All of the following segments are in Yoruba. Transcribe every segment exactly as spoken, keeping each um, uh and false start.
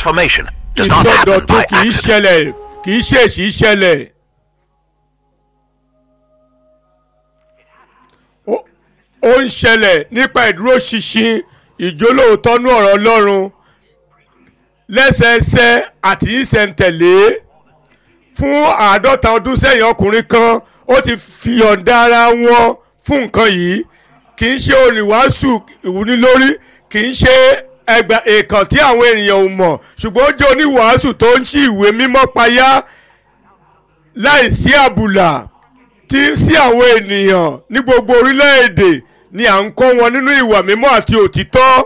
Transformation does not happen ìsọdọ̀tun by kì í accident. ṣẹlẹ̀ kì í ṣèṣì ṣẹlẹ̀. Ó- ó ń ṣẹlẹ̀ nípa ìdúróṣinṣin ìjólóòtọ́nú ọ̀rọ̀ Ọlọ́run lẹ́sẹẹsẹ àti ìṣẹ̀ǹtẹ̀lé. Fún àádọ́ta ọdún sẹ́yìn ọkùnrin kan ó ti fi yọ̀ǹda ara wọn fún nǹkan yìí. Kì í ṣe olùwàásù ìwúnilórí, kì í ṣe ẹgbà èèkàn tí àwọn ènìyàn ò mọ̀, ṣùgbọ́n ó jẹ́ oníwàásù tó ń ṣí ìwé mímọ́ payá láìsí àbùlà tí sí àwọn ènìyàn ní gbogbo orílẹ̀-èdè ni à ń kọ́ wọn nínú ìwà mímọ́ àti òtítọ́.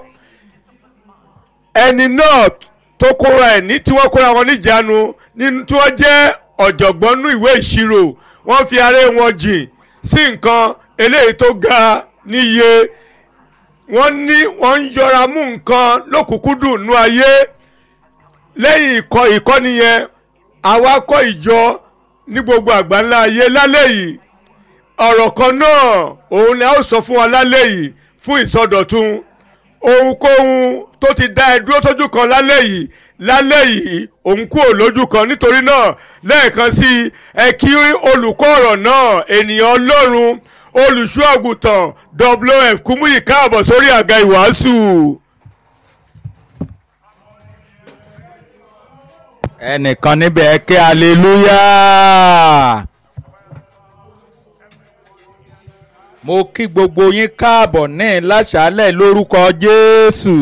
Ẹni náà tó kóra ẹ̀ ní tí wọ́n kóra wọn níjàánu nínú tí wọ́n jẹ́ ọ̀jọ̀gbọ́n nínú ìwé ìṣirò, wọ́n fi aré wọn jìn sí nǹkan eléyìí tó ga níye. Wọ́n ní wọ́n ń yọra mú nǹkan lókùnkúndùn nú ayé. Lẹ́yìn ìkọ́ ìkọ́ni yẹn àwa kọ́ ìjọ ní gbogbo àgbáńlá ayé lálẹ́ yìí. Ọ̀rọ̀ kan náà òun ni a ó sọ fún wa lálẹ́ yìí fún ìsọdọ̀tun. Ohunkóhun tó ti dá ẹ dúró sójú kan lálẹ́ yìí lálẹ́ yìí òun kúrò lójú kan. Nítorí náà lẹ́ẹ̀kan sí i ẹ kí olùkọ́ ọ̀rọ̀ náà ènìyàn Ọlọ́run olùṣọ́ àgùntàn W F Kúmúyì káàbọ̀ sórí àga ìwàásù. ẹnìkan níbẹ̀ ẹ ké aleluya. mo kí gbogbo yín káàbọ̀ ní láṣálẹ̀ lórúkọ Jésù.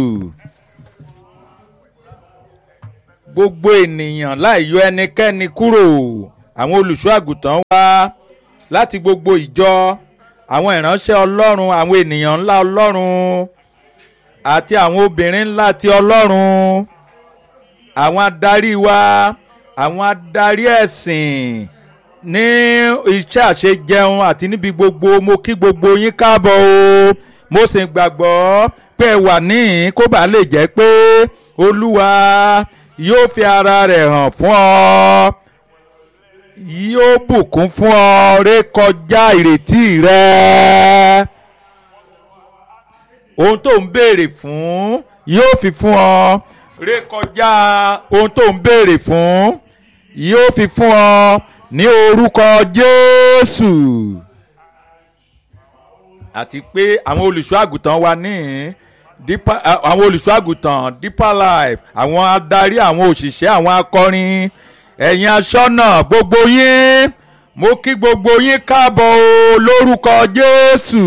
gbogbo ènìyàn láì yọ ẹnikẹ́ni kúrò. àwọn olùṣọ́ àgùntàn wá láti gbogbo ìjọ, àwọn ìránṣẹ́ Ọlọ́run, àwọn ènìyàn ńlá Ọlọ́run àti àwọn obìnrin ńlá ti Ọlọ́run, àwọn adarí wa, àwọn adarí ẹ̀sìn ní iṣẹ́ àṣejẹun àti níbi gbogbo. mo kí gbogbo yín káàbọ̀ o. mo sì gbàgbọ́ pé ẹ wà níhìn kó bàa lè jẹ́ pé Olúwa yóò fi ara rẹ̀ hàn fún ọ, yóò bùkún fún ọ rékọjá ìrètí rẹ. ohun tó ń béèrè fún yóò fi fún ọ, rékọjá ohun tó ń béèrè fún yóò fi fún ọ ní orúkọ Jésù. àti pé àwọn olùṣọ́ àgùntàn wa ní Deeper, àwọn olùṣọ́ àgùntàn Deeper Life, àwọn adarí, àwọn òṣìṣẹ́, àwọn akọrin, ẹ̀yin aṣọ́nà, gbogbo yín mo kí gbogbo yín káàbọ̀ o lórúkọ Jésù.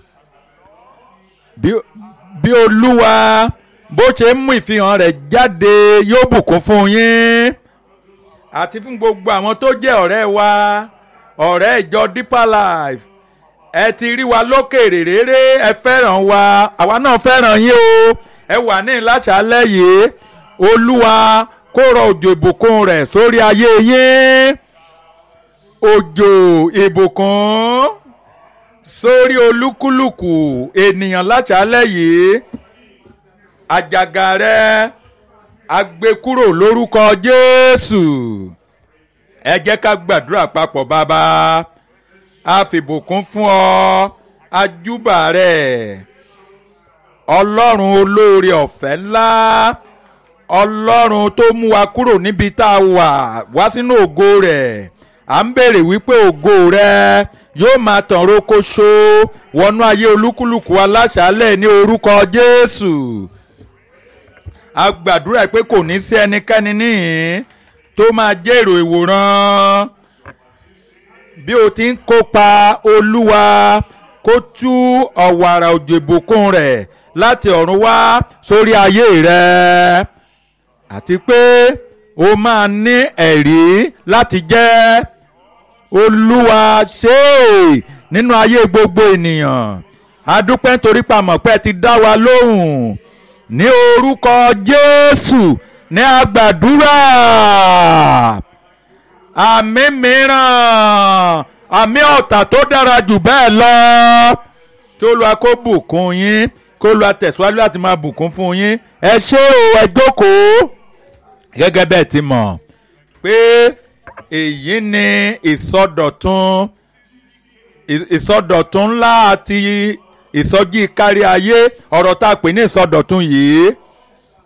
bí bí Olúwa bó ṣe ń mú ìfihàn rẹ̀ jáde yóò bùkún fún yín àti fún gbogbo àwọn tó jẹ́ ọ̀rẹ́ wa, ọ̀rẹ́ ìjọ Deeper Life. ẹ ti rí wa lókèèrè réré, ẹ fẹ́ràn wa, àwa náà fẹ́ràn yín o. ẹ wà ní láṣálẹ́ yìí. Olúwa kó rọ òjò ìbùkún rẹ̀ sórí ayé yín, òjò ìbùkún sórí olúkúlùkù ènìyàn láṣálẹ́ yìí. àjàgà rẹ̀ a gbé kúrò lórúkọ Jésù. ẹ jẹ́ ká gbàdúrà papọ̀. Bàbá, a fìbùkún fún ọ, a júbà rẹ̀, Ọlọ́run olóore ọ̀fẹ́ ńlá, Ọlọ́run tó mú wa kúrò níbi tá a wà wá sínú ògo rẹ̀. à ń béèrè wípé ògo rẹ̀ yóò máa tàn rókóṣó wọnú ayé olúkúlùkù aláṣálẹ̀ ní orúkọ Jésù. a gbàdúrà pé kò ní sí ẹnikẹ́ni níhìn tó máa jẹ́ èrò ìwòran. bí o ti ń kópa, Olúwa kó tú ọ̀wàrà òjò ìbùkún rẹ̀ láti ọ̀run wá sórí ayé rẹ̀, àti pé o máa ní ẹ̀rí láti jẹ́. Olúwa ṣe é nínú ayé gbogbo ènìyàn. a dúpẹ́ nítorí pa mọ̀ pé ẹ ti dá wa lóhùn. ní orúkọ Jésù ní a gbàdúrà. àmì mìíràn, àmì ọ̀tà tó dára jù bẹ́ẹ̀ lọ. kí Olúwa kó bùkún yín, kí Olúwa tẹ̀síwájú láti máa bùkún fún yín. ẹ ṣé o, ẹ jókòó. gẹ́gẹ́ bẹ́ẹ̀ ti mọ̀ pé èyí ni ìsọdọ̀tun ìsọdọ̀tun ńlá àti ìsọjí kárí ayé. ọ̀rọ̀ tá a pè ní ìsọdọ̀tun yìí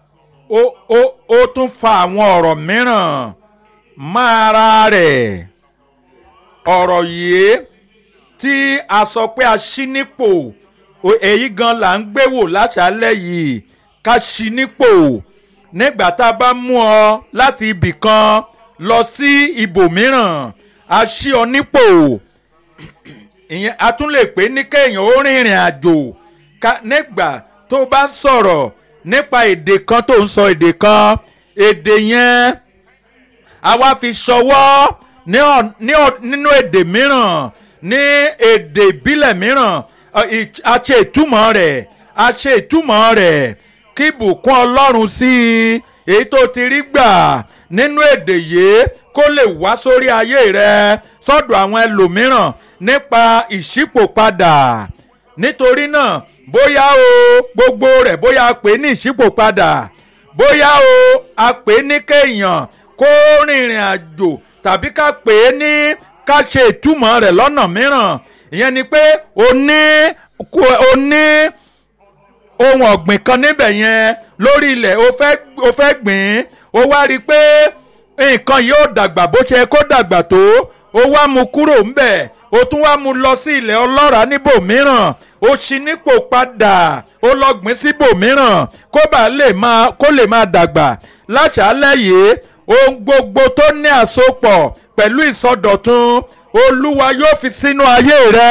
ó ó ó tún fa àwọn ọ̀rọ̀ mìíràn mọ́ ara rẹ̀. ọ̀rọ̀ yìí tí a sọ pé a ṣí nípò èyí gan là ń gbé wò láṣálẹ́ yìí ká ṣí nípò nígbà tá a bá mú ọ láti ibì kan lọ sí ibòmíràn a ṣí ọ nípò. ìyẹn a tún lè pè ní kéèyàn ó rìnrìn àjò nígbà tó bá sọ̀rọ̀ nípa èdè kan tó ń sọ èdè kan èdè yẹn a wá fi ṣọwọ́ nínú èdè mìíràn ní èdè ìbílẹ̀ mìíràn a ṣe ìtumọ̀ rẹ̀ a ṣe ìtumọ̀ rẹ̀ kí ìbùkún Ọlọ́run sí i èyí tó ti rí gbà nínú èdè yìí kó lè wá sórí ayé rẹ sọ́dọ̀ àwọn ẹlòmíràn nípa ìṣípòpadà. nítorí náà bóyá o gbogbo rẹ̀ bóyá a pè ní ìṣípòpadà bóyá o a pè ní kéèyàn kó rìnrìn àjò tàbí ká pè é ní ká ṣe ìtumọ̀ rẹ̀ lọ́nà mìíràn. ìyẹn ni pé o ní o ní ohun ọ̀gbìn kan níbẹ̀ yẹn lórí ilẹ̀ o fẹ́ o fẹ́ gbìn o wá rí i pé nǹkan yóò dàgbà bó ṣe kó dàgbà tó o wá mú kúrò ńbẹ̀ o tún wá mú lọ sí ilẹ̀ ọlọ́ràá níbòmíràn o ṣí nípò padà o lọ gbìn síbòmíràn kó bá lè máa kó lè máa dàgbà. láṣálẹ́ yìí ohun gbogbo tó ní àsopọ̀ pẹ̀lú ìsọdọ̀tun olúwa yóò fi sínú ayé rẹ.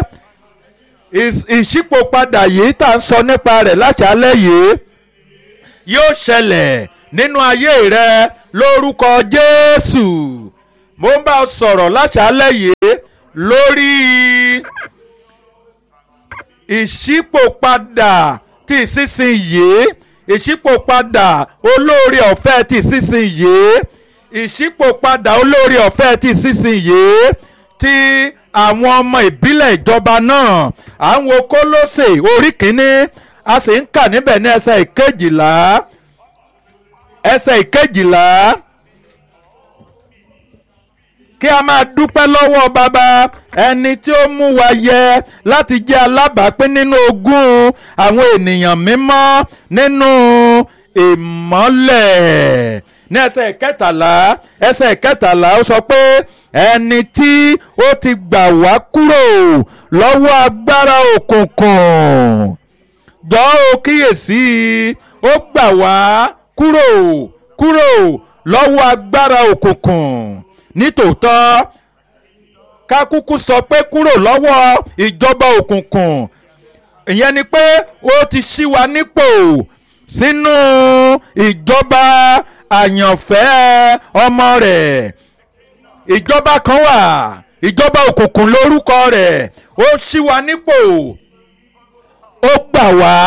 ìṣípòpadà yìí tá à ń sọ nípa rẹ̀ láṣálẹ́ yìí yóò ṣẹlẹ̀ nínú ayé rẹ lórúkọ Jésù. mo ń bá ọ sọ̀rọ̀ láṣálẹ́ yìí lórí ìṣípòpadà tí ìsinsìnyí ìṣípòpadà olóore ọ̀fẹ́ tí ìsinsìnyí ìṣípòpadà olóore ọ̀fẹ́ tí ìsinsìnyí tí àwọn ọmọ ìbílẹ̀ ìjọba náà à ń wo Kólósè orí kìíní a sì ń kà níbẹ̀ ní ẹsẹ̀ ìkejìlá ẹsẹ̀ ìkejìlá kí a máa dúpẹ́ lọ́wọ́ bàbá ẹni tí ó mú wa yẹ láti jẹ́ alábàápín nínú ogún àwọn ènìyàn mímọ́ nínú ìmọ́lẹ̀. ní ẹsẹ̀ ìkẹtàlá ẹsẹ̀ ìkẹtàlá ó sọ pé ẹni tí ó ti gbà wá kúrò lọ́wọ́ agbára òkùnkùn jọ̀ọ́ ó kíyèsí ó gbà wá kúrò kúrò lọ́wọ́ agbára òkùnkùn. nítòótọ́ ká kúkú sọ pé kúrò lọ́wọ́ ìjọba òkùnkùn ìyẹn ni pé ó ti ṣí wa nípò sínú ìjọba àyànfẹ́ ọmọ rẹ̀. ìjọba kan wà ìjọba òkùnkùn lórúkọ rẹ̀ ó ṣí wa nípò ó gbà wá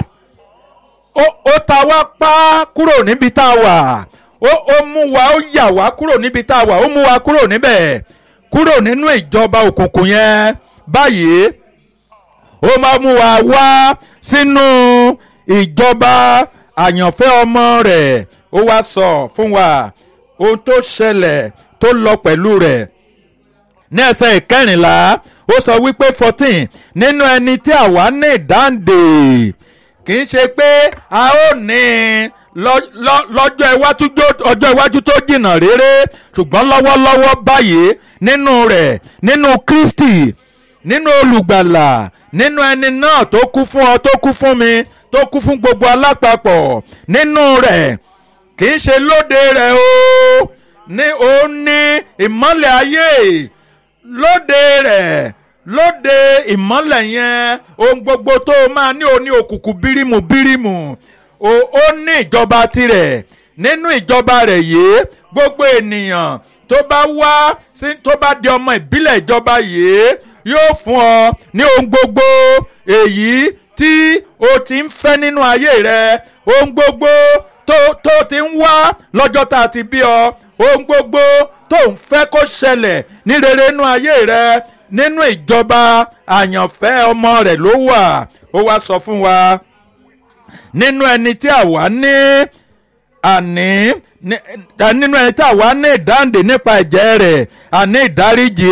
ó ta wá pa kúrò níbi tá a wà ó ó mú wa ó yà wá kúrò níbi tá a wà ó mú wa kúrò níbẹ̀ kúrò nínú ìjọba òkùnkùn yẹn. báyìí ó máa mú wa wá sínú ìjọba àyànfẹ́ ọmọ rẹ̀. ó wá sọ fún wa ohun tó ṣẹlẹ̀ tó lọ pẹ̀lú rẹ̀. ní ẹsẹ̀ ìkẹrìnlá ó sọ wípé fourteen nínú ẹni tí àwa ní ìdáǹdè kì í ṣe pé a ó ní lọ́jọ́ iwájú ọjọ́ iwájú tó jìnnà réré ṣùgbọ́n lọ́wọ́lọ́wọ́ báyìí nínú rẹ̀ nínú Kristi nínú olùgbàlà nínú ẹni náà tó kú fún ọ tó kú fún mi tó kú fún gbogbo alápapọ̀ nínú rẹ̀ kì í ṣe lóde rẹ̀ o ní ó ní ìmọ́lẹ̀ ayé lóde rẹ̀ lóde ìmọ́lẹ̀ yẹn ohun gbogbo tó máa ní òní òkùnkùn bírímù bírímù ó ní ìjọba tirẹ̀ nínú ìjọba rẹ̀ yìí gbogbo ènìyàn tó bá wá sí tó bá di ọmọ ìbílẹ̀ ìjọba yìí yóò fún ọ ní ohun gbogbo èyí tí o ti ń fẹ́ nínú ayé rẹ ohun gbogbo tó tó ti ń wá lọ́jọ́ tá a ti bí ọ ohun gbogbo tó ń fẹ́ kó ṣẹlẹ̀ ní rere nínú ayé rẹ nínú ìjọba àyànfẹ́ ọmọ rẹ̀ ló wà. ó wá sọ fún wa nínú ẹni tí àwa ní àní nínú ẹni tí àwa ní ìdáǹdè nípa ẹ̀jẹ̀ rẹ̀ àní ìdáríjì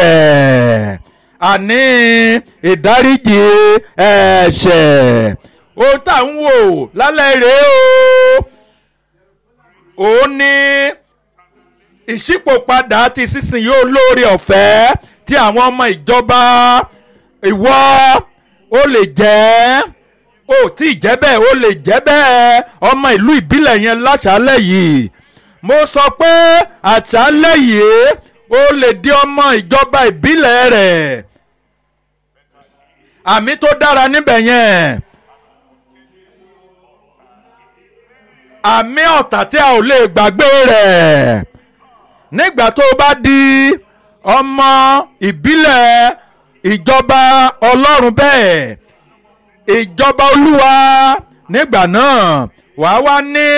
ẹ̀ṣẹ̀ àní ìdáríjì ẹ̀ṣẹ̀ ohun tá à ń wò lálẹ́ rèé o òun ní ìṣípòpadà ti sísìnyí olóore ọ̀fẹ́ tí àwọn ọmọ ìjọba ìwọ ó lè jẹ́ ó tí ì jẹ́ bẹ́ẹ̀ ó lè jẹ́ bẹ́ẹ̀ ọmọ ìlú ìbílẹ̀ yẹn láṣálẹ̀ yìí mo sọ pé àṣálẹ̀ yìí ó lè di ọmọ ìjọba ìbílẹ̀ rẹ̀ àmì tó dára níbẹ̀ yẹn àmì ọ̀tá tí a ò lè gbàgbé rẹ̀ nígbà tó bá di ọmọ ìbílẹ̀ ìjọba ọlọ́run bẹ́ẹ̀ ìjọba olúwa nígbà náà wàá wá ní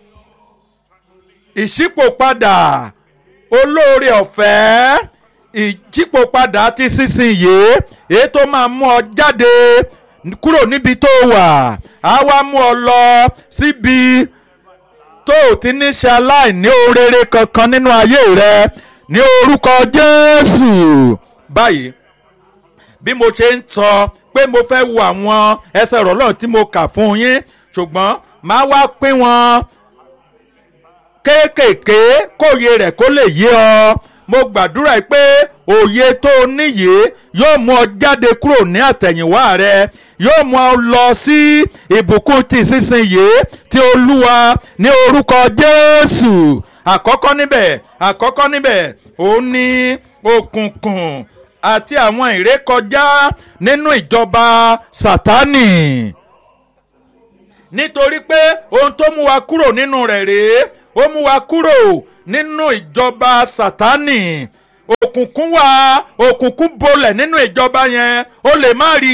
ìṣípòpadà olóore ọ̀fẹ́ ìṣípòpadà ti sísìnyí èyí tó máa mú ọ jáde kúrò níbi tó wà á wá mú ọ lọ síbi tó o ti ní ṣe aláìní oore kankan nínú ayé rẹ ní orúkọ Jésù. Báyìí bí mo ṣe ń sọ pé mo fẹ́ wo àwọn ẹsẹ̀ ọ̀rọ̀ Ọlọ́run tí mo kà fún yín ṣùgbọ́n màá wá pín wọn kéékèèké kóye rẹ̀ kó lè yé ọ. Mo gbàdúrà pé òye tó o níyè yóò mú ọ jáde kúrò ní àtẹ̀yìnwá rẹ yóò mú ọ lọ sí ìbùkún ti ìsinsìnyí ti Olúwa ní orúkọ Jésù. Àkọ́kọ́ níbẹ̀ àkọ́kọ́ níbẹ̀ òun ní òkùnkùn àti àwọn ìrékọjá nínú ìjọba Sátánì nítorí pé ohun tó mú wa kúrò nínú rẹ̀ rèé ó mú wa kúrò nínú ìjọba Sátánì òkùnkùn wà òkùnkùn bolẹ̀ nínú ìjọba yẹn ó lè má rí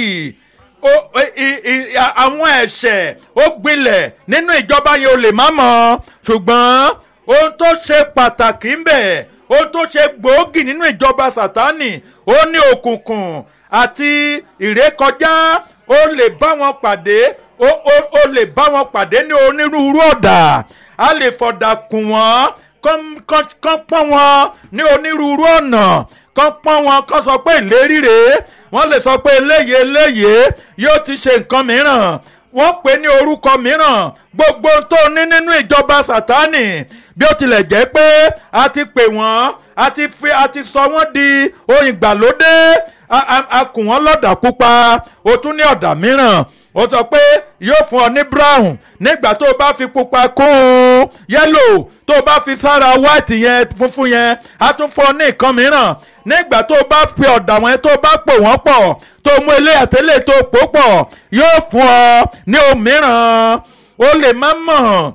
àwọn ẹ̀ṣẹ̀ ó gbilẹ̀ nínú ìjọba yẹn ó lè má mọ̀ ṣùgbọ́n ohun tó ṣe pàtàkì ń bẹ ohun tó ṣe gbòógì nínú ìjọba Sátánì ó ní òkùnkùn àti ìrékọjá ó lè bá wọn pàdé ó ó ó lè bá wọn pàdé ní onírúurú ọ̀dà a lè fọ̀dà kùn wọ́n kán pọ́n wọn ní onírúurú ọ̀nà kán pọ́n wọn kán sọ pé ìlérí rèé wọ́n lè sọ pé eléyìí eléyìí yóò ti ṣe nǹkan mìíràn wọ́n pè ní orúkọ mìíràn gbogbo tó ní nínú ìjọba Sátánì bí ó tilẹ̀ jẹ́ pé a ti pè wọ́n a ti fi a ti sọ wọ́n di ohun ìgbàlódé a kùn wọ́n lọ́dà pupa o tún ní ọ̀dà mìíràn ó sọ pé yóò fún ọ ní brown nígbà tó o bá fi pupa kún un yellow tó o bá fi sára white yẹn funfun yẹn a tún fún ọ ní nǹkan mìíràn nígbà tó o bá fi ọ̀dà wọn tó o bá pò wọ́n pọ̀ tó o mú eléyàtẹ́lẹ̀ tó o pò pọ̀ yóò fún ọ ní ohun mìíràn o lè má mọ̀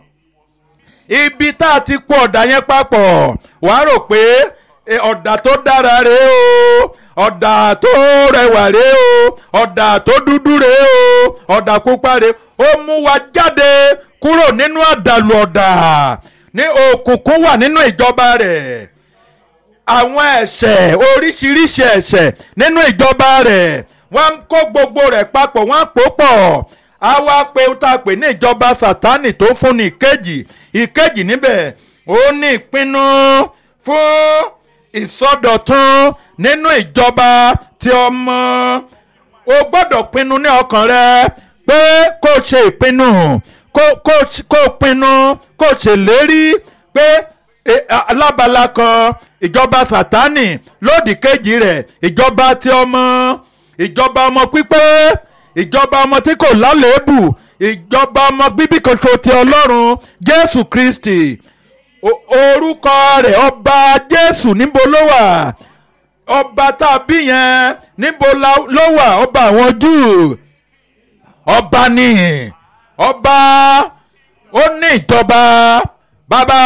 ibi tá a ti kó ọ̀dà yẹn papọ̀ wàá rò pé ọ̀dà tó dára rèé o ọ̀dà tó rẹwà rèé o ọ̀dà tó dúdú rèé o ọ̀dà pupa rèé ó mú wa jáde kúrò nínú àdàlù ọ̀dà ní òkùnkùn wà nínú ìjọba rẹ̀ àwọn ẹ̀ṣẹ̀ oríṣiríṣi ẹ̀ṣẹ̀ nínú ìjọba rẹ̀ wọ́n ń kó gbogbo rẹ̀ papọ̀ wọ́n pò pọ̀ a wá pé ó ta pè ní ìjọba Sátánì tó fún ní ìkejì ìkejì níbẹ̀ ó ní ìpinnu fún ìsọdọ̀tun nínú ìjọba tí ọmọ o gbọ́dọ̀ pinnu ní ọkàn rẹ pé kó ṣe ìpinnu kó kó kó pinnu kó ṣèlérí pé alábala kan ìjọba Sátánì lódì kejì rẹ̀ ìjọba tí ọmọ ìjọba ọmọ pípé ìjọba ọmọ tí kò lálébù ìjọba ọmọ bíbí kan ṣo ti Ọlọ́run Jésù Kristi orúkọ rẹ̀ ọba Jésù níbo ló wà ọba tá a bí yẹn níbo ló wà ọba àwọn Júù ọba ni ọba ó ní ìjọba bàbá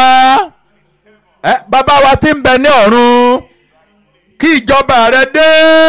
ẹ bàbá wa tí ń bẹ ní ọ̀run kí ìjọba rẹ dé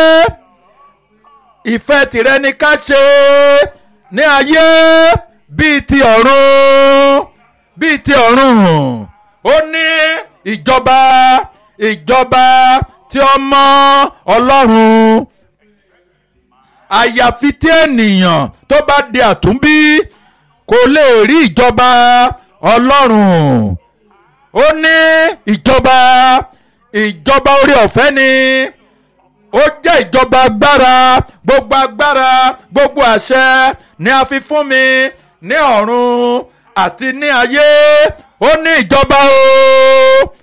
ìfẹ́ tìrẹ ni ká ṣe ní ayé bíi ti ọ̀run bíi ti ọ̀run ó ní ìjọba ìjọba tí ọmọ Ọlọ́run àyàfi tí ènìyàn tó bá di àtúnbí kò lè rí ìjọba Ọlọ́run ó ní ìjọba ìjọba orí ọ̀fẹ́ ni ó jẹ́ ìjọba agbára, gbogbo agbára gbogbo àṣẹ ni a fi fún mi ní ọ̀run àti ní ayé. Ó ní ìjọba o,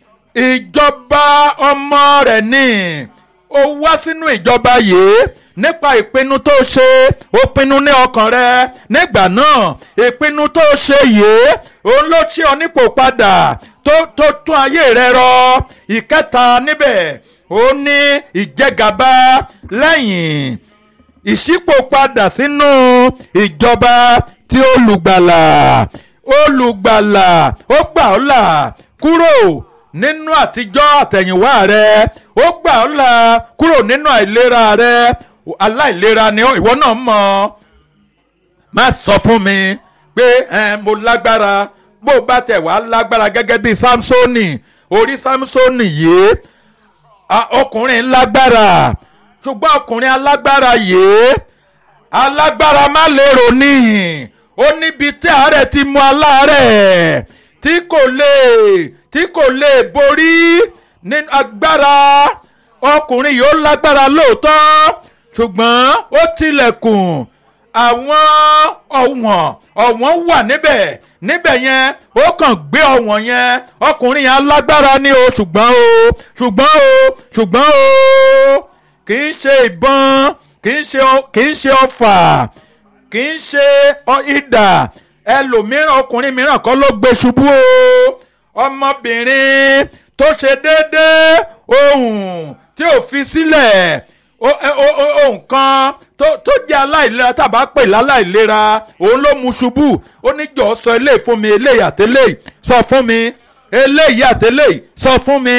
ìjọba ọmọ rẹ̀ ni. Ó wá sínú ìjọba yìí nípa ìpinnu tó ṣe. Ó pinnu ní ọkàn rẹ nígbà náà. Ìpinnu tó ṣe yìí òun ló ṣe ọ nípò padà tó tó tún ayé rẹ rọ. Ìkẹta níbẹ̀ ó ní ìjẹgàba lẹ́yìn ìṣípòpadà sínú ìjọba tí olùgbàlà. Olùgbàlà ó gbà ọ́ là kúrò nínú àtijọ́ àtẹ̀yìnwá rẹ. Ó gbà ọ́ là kúrò nínú àìlera rẹ. Aláìlera ni ìwọ náà mọ̀. Má sọ fún mi pé eh, mo lágbára. Bó bá tẹ̀ wá lágbára gẹ́gẹ́ bí Sámsónì. Orí Sámsónì yìí ọkùnrin lágbára, ṣùgbọ́n ọkùnrin alágbára yìí alágbára má lérò níhìn. Ó níbi tí àárẹ̀ ti mú aláàárẹ̀ tí kò lè tí kò lè borí ní agbára. Ọkùnrin yìí ó lágbára lóòótọ́, ṣùgbọ́n ó tilẹ̀kùn. Àwọn ọ̀wọ̀n ọ̀wọ̀n wà níbẹ̀ níbẹ̀ yẹn ó kàn gbé ọ̀wọ̀n yẹn. Ọkùnrin yẹn alágbára ni o, ṣùgbọ́n o ṣùgbọ́n o ṣùgbọ́n o kì í ṣe ìbọn, kì í ṣe kì í ṣe ọfà, kì í ṣe idà. Ẹlòmíràn ọkùnrin mìíràn kọ́ ló gbé ṣubú o. Ọmọbìnrin tó ṣe déédéé ohun tí ò fi sílẹ̀ ohun kan tó jẹ́ aláìlera tàbá pè láláìlera òun ló mú ṣubú. Ó ní jọ̀ọ́ sọ eléyìí fún mi, eléyìí àtẹléyìí sọ fún mi, eléyìí àtẹléyìí sọ fún mi.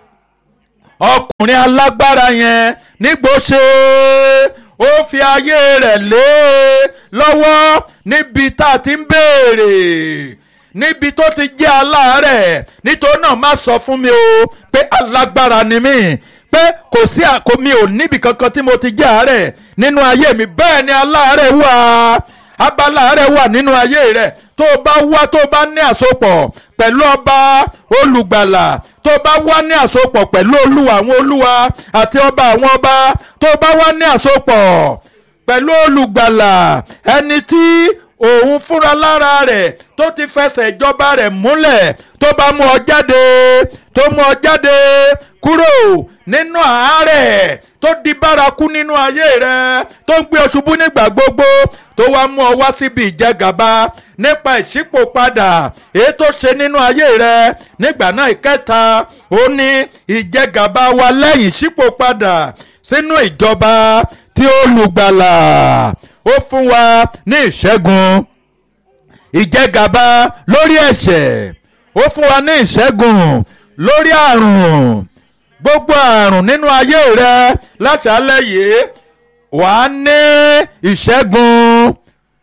Ọkùnrin alágbára yẹn nígbò ṣe ó fi ayé rẹ̀ lé lọ́wọ́ níbi tá a ti ń béèrè, níbi tó ti jẹ́ aláàárẹ̀. Nítorí náà má sọ fún mi o pé alágbára ni mí, pé kò sí àkó mi ò níbi kankan tí mo ti jẹ́ àárẹ̀ nínú ayé mi. Bẹ́ẹ̀ ni aláàárẹ̀ wà, abáláàárẹ̀ wà nínú ayé rẹ̀. Tó o bá wá tó o bá ní àsopọ̀ pẹ̀lú ọba olùgbàlà, tó o bá wá ní àsopọ̀ pẹ̀lú olúwa àwọn olúwa àti ọba àwọn ọba, tó o bá wá ní àsopọ̀ pẹ̀lú olùgbàlà, ẹni tí òun fúnra lára rẹ̀ tó ti fẹsẹ̀ ìjọba rẹ̀ múlẹ̀, tó bá mú ọ jáde, tó mú ọ jáde kúrò nínú àárẹ̀ tó di bárakú nínú ayé rẹ̀, tó ń gbé ọ ṣubú nígbà gbogbo, tó wá mú ọ wá síbi ìjẹgàba nípa ìṣípòpadà èyí tó ṣe nínú ayé rẹ̀. Nígbà náà ìkẹta ó ní ìjẹgàba wa lẹ́yìn ìṣípòpadà sínú ìjọba tí olùgbàlà. Ó fún wa ní ìṣẹ́gun, ìjẹgàba lórí ẹ̀ṣẹ̀. Ó fún wa ní ìṣẹ́gun lórí àrùn, gbogbo àrùn nínú ayé rẹ. Láṣálẹ́ yìí wàá ní ìṣẹ́gun.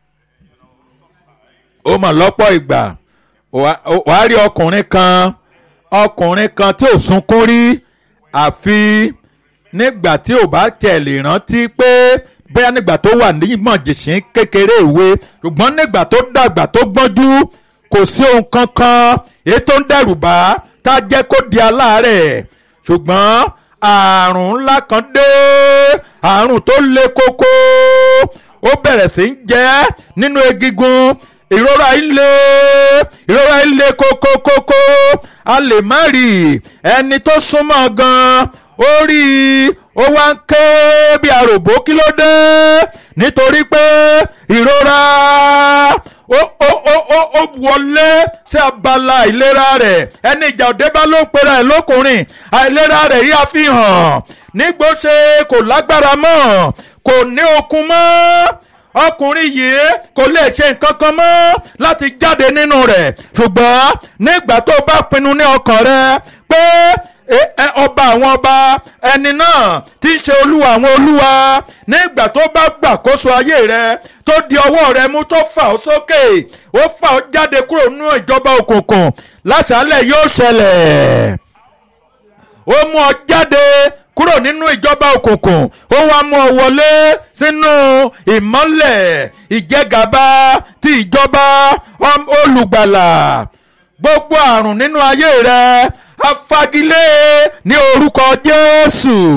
Ó mọ̀ lọ́pọ̀ ìgbà wàá rí ọkùnrin kan ọkùnrin kan tí ò sunkún rí àfi nígbà tí ò bá tẹ̀ lè rántí pé bóyá nígbà tó wà ní mọ̀jẹ̀sín kékeré ìwé, ṣùgbọ́n nígbà tó dàgbà tó gbọ́njú kò sí ohun kankan èyí tó ń dẹ̀rù bá tá a jẹ́ kó di aláàárẹ̀. Ṣùgbọ́n àrùn ńlá kan dé, àrùn tó le koko, ó bẹ̀rẹ̀ sí ń jẹ́ nínú egungun. Ìrora ilé ìrora ilé kókókókó, a lè má rí ẹni tó súnmọ́ gan-an. Ó rí i, ó wá ń ké bí àròbó. Kí ló dé? Nítorí pé ìrora ó ó ó ó ó wọlé sí abala ìlera rẹ̀. Ẹni ìjà òde bá ló ń pera ẹ̀ lókùnrin, àìlera rẹ̀ yí àfihàn. Nígbó ṣe kò lágbára mọ́, kò ní okun mọ́. Ọkùnrin yìí kò lè ṣe nǹkan kan mọ́ láti jáde nínú rẹ̀. Ṣùgbọ́n nígbà tó bá pinnu ní ọkàn rẹ pé ọba àwọn ọba, ẹni náà tí í ṣe olúwa àwọn olúwa, nígbà tó bá gbàkóso ayé rẹ, tó di ọwọ́ rẹ mú, tó fà ọ́ sókè, ó fà ọ́ jáde kúrò nínú ìjọba òkùnkùn, láṣálẹ̀ yóò ṣẹlẹ̀. Ó mú ọ jáde kúrò nínú ìjọba òkùnkùn, ó wá mú ọ wọlé sínú ìmọ́lẹ̀ ìjẹgàba ti ìjọba olùgbàlà. Gbogbo àrùn nínú ayé rẹ afagilé ní orúkọ Jésù.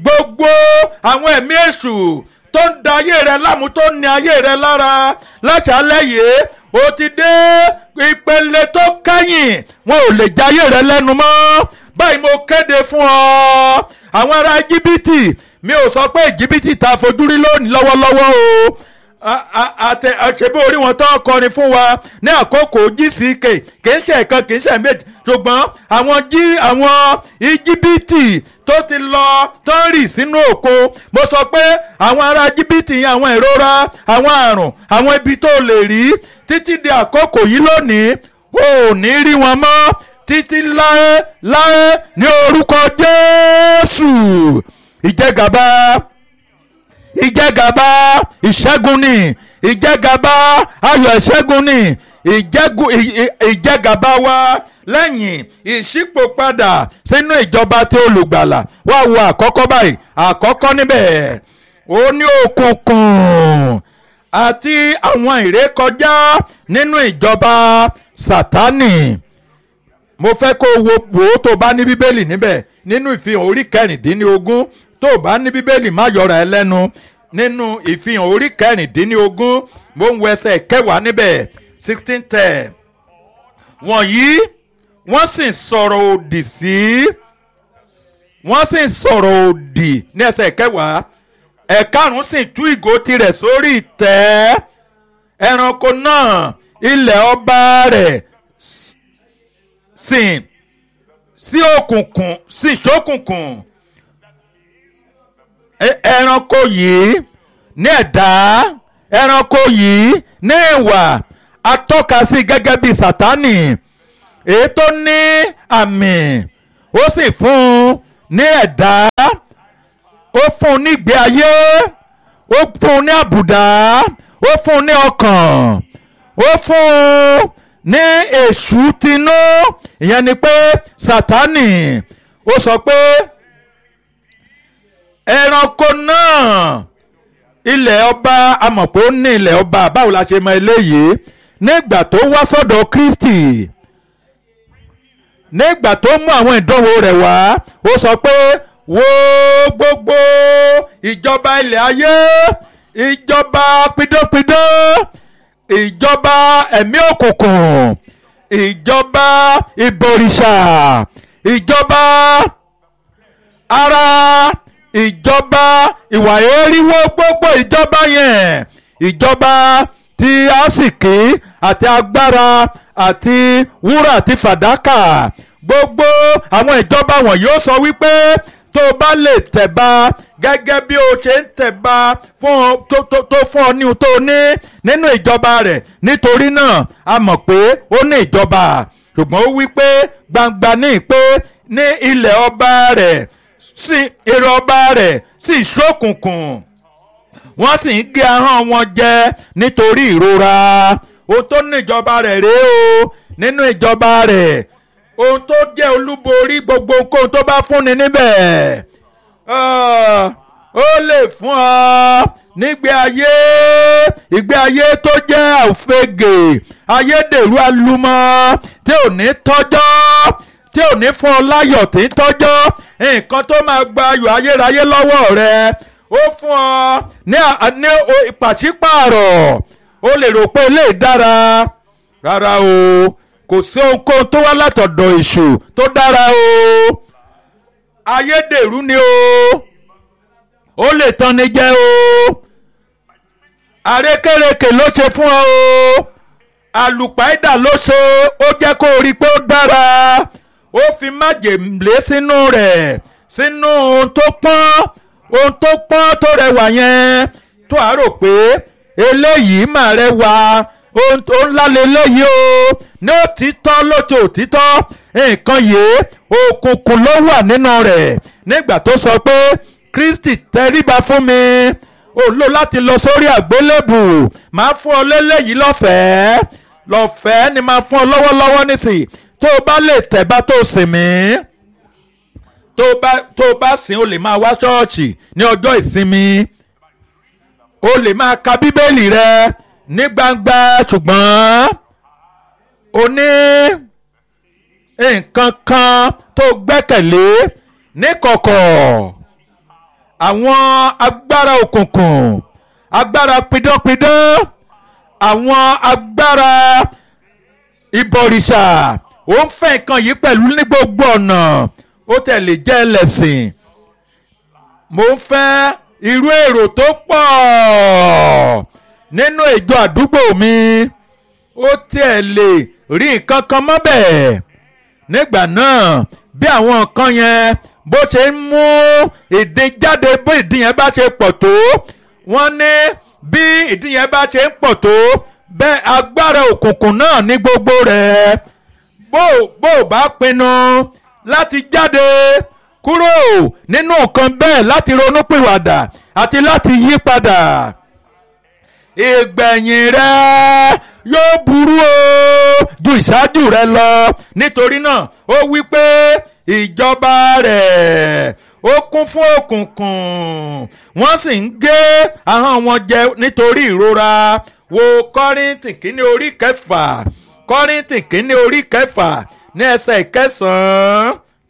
gbogbo àwọn ẹ̀mí èṣù tó ń da ayé rẹ láàmú tó ń ní ayé rẹ lára láṣálẹ́ yìí ó ti dé ìpele tó kẹ́yìn wọn ò lè jayé rẹ lẹ́nu mọ́ báyìí mo kéde fún ọ àwọn ará íjíbítì mi ò sọ pé íjíbítì ta fojú rí lónìí lọ́wọ́lọ́wọ́ o àtẹ àṣebí orí wọn tó kọrin fún wa ní àkókò jí sí ike kì í ṣe ẹ̀kan kì í ṣe méjì ṣùgbọ́n àwọn jí àwọn íjíbítì tó ti lọ tó ń rì sínú òkun mo sọ pé àwọn ará íjíbítì yẹn àwọn ìrora àwọn àrùn àwọn ibi tó lè rí títí di àkókò yìí lónìí ò ní rí wọn mọ́ títí láé láé ní orúkọ Jésù ìjẹgàba ìjẹgàba ìṣẹ́gun ni ìjẹgàba ayọ̀ ìṣẹ́gun ni ìjẹgàba wa lẹ́yìn ìṣípòpadà sínú ìjọba tí olùgbàlà wá wo àkọ́kọ́ báyìí àkọ́kọ́ níbẹ̀ ó ní òkùnkùn àti àwọn ìrékọjá nínú ìjọba Sátánì mo fẹ́ kó wo wò ó tó bá ní bíbélì níbẹ̀ nínú ìfihàn orí kẹrìndínlógún tó bá ní bíbélì má yọra ẹ lẹ́nu nínú ìfihàn orí kẹrìndínlógún mo ń wo ẹsẹ̀ kẹwàá níbẹ̀ sixteen ten wọ̀nyí wọ́n sì sọ̀rọ̀ òdì sí wọ́n sì sọ̀rọ̀ òdì ní ẹsẹ̀ kẹwàá ẹ̀karùn-ún sì tú ìgò tirẹ̀ sórí ìtẹ́ ẹranko náà ilẹ̀ ọba rẹ̀ sìn sí òkùnkùn sí ìṣókùnkùn ẹranko yìí ní ẹ̀dá ẹranko yìí ní ìwà atọ́ka sí gẹ́gẹ́ bí Sátánì èyí tó ní àmì ó sì fún un ní ẹ̀dá ó fún un ní ìgbé ayé ó fún un ní àbùdá ó fún un ní ọkàn ó fún un ní èṣù tinú ìyẹn ni pé Sátánì ó sọ pé ẹranko náà ilẹ̀ ọba amọ̀pọ̀ ó ní ilẹ̀ ọba báwo la ṣe mọ eléyìí nígbà tó wá sọ́dọ̀ Kristi nígbà tó mú àwọn ìdánwò rẹ̀ wá ó sọ pé wo gbogbo ìjọba ilẹ̀ ayé ìjọba pidánpidán ìjọba ẹ̀mí òkùnkùn ìjọba ìbọ̀rìṣà ìjọba ara ìjọba ìwà èríwó gbogbo ìjọba yẹn ìjọba ti àsìkí àti agbára àti wúrà àti fàdákà gbogbo àwọn ìjọba wọ̀nyí ó sọ wípé tó bá lè tẹ̀ba gẹ́gẹ́ bí o ṣe ń tẹ̀ba fún ọ tó tó tó fún ọ ní ohun tó ní nínú ìjọba rẹ̀ nítorí náà a mọ̀ pé ó ní ìjọba ṣùgbọ́n ó wí pé gbangba ní pé ní ilẹ̀ ọba rẹ̀ sí èrè ọba rẹ̀ sì ṣókùnkùn wọ́n sì ń gé ahọ́n wọn jẹ nítorí ìrora ohun tó ní ìjọba rẹ̀ rèé o nínú ìjọba rẹ̀ ohun tó jẹ́ olúborí gbogbo nǹkan tó bá fúnni níbẹ̀ ó lè fún ọ nígbé ayé ìgbé ayé tó jẹ́ àfegè ayédèrú alumọ́ tí ò ní tọ́jọ́ tí ò ní fún ọ láyọ̀ tí ń tọ́jọ́ nǹkan tó máa gba ayọ̀ ayérayé lọ́wọ́ rẹ ó fún ọ ní ní pàṣípààrọ̀ ó lè rò pé ilé dára rárá o kò sí ohunkóhun tó wá látọ̀dọ̀ èṣù tó dára o ayédèrú ni o ó lè tán ni jẹ o àrékérekè ló ṣe fún ọ o àlùpàídà ló ṣe ó jẹ́ kó o rí i pé ó dára ó fi májèlé sínú rẹ̀ sínú ohun tó pọ́n ohun tó pọ́n tó rẹwà yẹn tó a rò pé eléyìí mà rẹwà ohun ńlá leléyìí o ní òtítọ́ lójú òtítọ́ nǹkan yìí òkùnkùn ló wà nínú rẹ̀ nígbà tó sọ pé Kristi tẹríba fún mi ó lò láti lọ sórí àgbélébù máa fún ọ lélẹ́yìí lọ́fẹ̀ẹ́ lọ́fẹ̀ẹ́ ni máa fún ọ lọ́wọ́lọ́wọ́ nísìnyí tó o bá lè tẹ̀bá tó o sìn mí tó o bá tó o bá sìn o lè máa wá ṣọ́ọ̀ṣì ní ọjọ́ ìsinmi o lè máa ka bíbélì rẹ ní gbangba ṣùgbọ́n o ní nǹkan kan tó gbẹ́kẹ̀lé ní kọ̀kọ̀ àwọn agbára òkùnkùn agbára pidánpidán àwọn agbára ìbọ̀rìṣà ó ń fẹ́ nǹkan yìí pẹ̀lú ní gbogbo ọ̀nà ó tẹ̀lé jẹ́ ẹlẹ́sìn mo ń fẹ́ irú èrò tó pọ̀ nínú ìjọ àdúgbò mi ó tiẹ̀ lè rí nǹkan kan mọ́ bẹ́ẹ̀ nígbà náà bí àwọn nǹkan yẹn bó ṣe ń mú ìdí jáde bó ìdí yẹn bá ṣe pọ̀ tó wọ́n ní bí ìdí yẹn bá ṣe ń pọ̀ tó bẹ́ẹ̀ agbára òkùnkùn náà ní gbogbo rẹ̀ bó bó bá pinnu láti jáde kúrò nínú nǹkan bẹ́ẹ̀ láti ronúpìwàdà àti láti yí padà ìgbẹ̀yìn rẹ̀ yóò burú o ju ìṣáájú rẹ̀ lọ nítorí náà ó wí pé ìjọba rẹ̀ ó kún fún òkùnkùn wọ́n sì ń gé ahọ́n wọn jẹ nítorí ìrora wo Kọ́ríńtì kínní orí kẹfà Kọ́ríńtì kínní orí kẹfà ní ẹsẹ̀ ìkẹsàn-án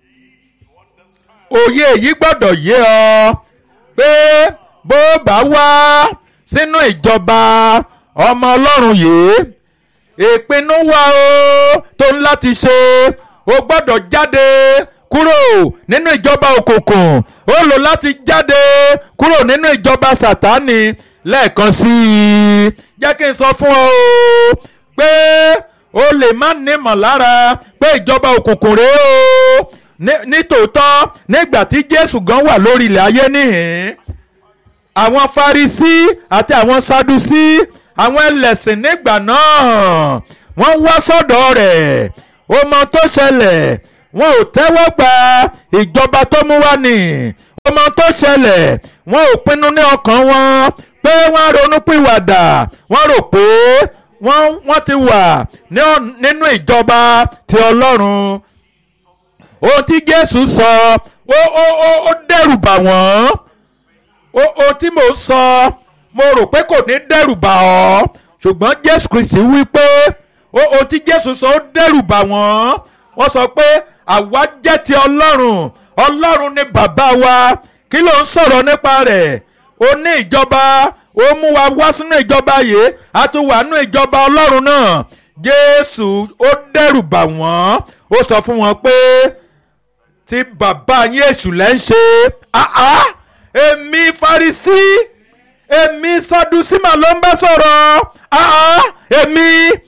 òye yìí gbọ́dọ̀ yé ọ pé bó bá wá sínú ìjọba ọmọ Ọlọ́run yìí ìpinnu wà o tó ń láti ṣe o gbọ́dọ̀ jáde kúrò nínú ìjọba òkùnkùn ó lò láti jáde kúrò nínú ìjọba Sátánì lẹ́ẹ̀kan sí i jẹ́ kí n sọ fún ọ o pé o lè má nímọ̀ lára pé ìjọba òkùnkùn rèé o nítòótọ́ nígbà tí Jésù gan wà lórí ilẹ̀ ayé níhìn àwọn Farisí àti àwọn Sadusí àwọn ẹlẹ́sìn nígbà náà wọ́n wá sọ́dọ̀ rẹ̀ ó mọ tó ṣẹlẹ̀ wọn ò tẹ́wọ́ gba ìjọba tó mú wá ní ó mọ tó ṣẹlẹ̀ wọn ò pinnu ní ọkàn wọn pé wọ́n ronúpìwàdà wọ́n rò pé wọ́n wọ́n ti wà nínú ìjọba ti Ọlọ́run ohun tí Jésù sọ ó ó ó ó dẹ́rù bà wọ́n ohun tí mo sọ mo rò pé kò ní dẹ́rù bà ọ́ ṣùgbọ́n Jésù Kristi wí pé ohun tí Jésù sọ ó dẹ́rù bà wọ́n wọ́n sọ pé àwa jẹ́ ti Ọlọ́run Ọlọ́run ni bàbá wa kí ló ń sọ̀rọ̀ nípa rẹ̀ ó ní ìjọba ó mú wa wá sínú ìjọba yìí a tún wà nínú ìjọba Ọlọ́run náà Jésù ó dẹ́rù bà wọ́n ó sọ fún wọn pé tí bàbá yín èṣù lẹ́ ń ṣe àá èmi Farisí èmi Sadusí mà ló ń bá sọ̀rọ̀ àá èmi